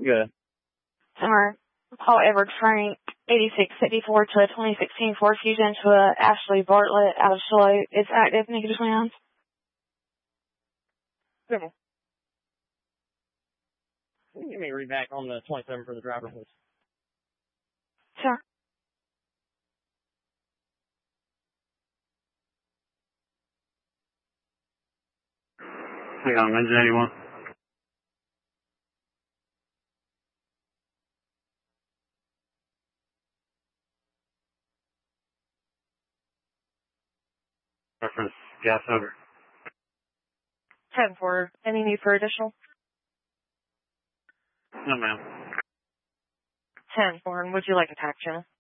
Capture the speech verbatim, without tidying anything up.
Good. Summer, Paul Edward Frank, eighty-six fifty-four to a twenty sixteen Ford Fusion to a Ashley Bartlett out of Shiloh. It's active, negative rounds. Simple. Can you give me a read back on the twenty-seven for the driver, please? Sure. Hang on, engine eighty-one. Reference gas over. ten four. Any need for additional? No, ma'am. ten four. And would you like a tack channel?